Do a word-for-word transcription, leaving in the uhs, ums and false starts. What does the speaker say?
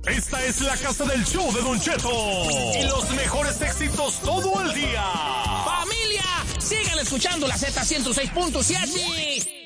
Esta es la casa del show de Don Cheto. Y los mejores éxitos todo el día. ¡Familia! Sigan escuchando la Z ciento seis punto siete.